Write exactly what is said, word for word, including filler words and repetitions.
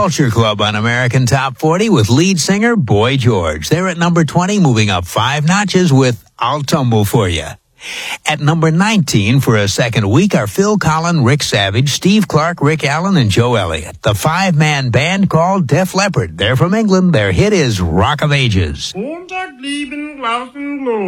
Culture Club on American Top forty with lead singer Boy George. They're at number twenty, moving up five notches with I'll Tumble For You. At number nineteen for a second week are Phil Collins, Rick Savage, Steve Clark, Rick Allen, and Joe Elliott. The five-man band called Def Leppard. They're from England. Their hit is Rock of Ages.